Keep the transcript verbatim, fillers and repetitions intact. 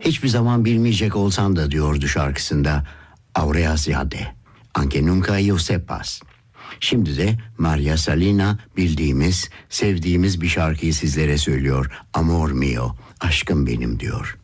Hiçbir zaman bilmeyecek olsan da diyordu şarkısında, Aurea Ziade, Anche nunca io sepas. Şimdi de Maria Salina bildiğimiz, sevdiğimiz bir şarkıyı sizlere söylüyor. Amor mio, aşkım benim diyor.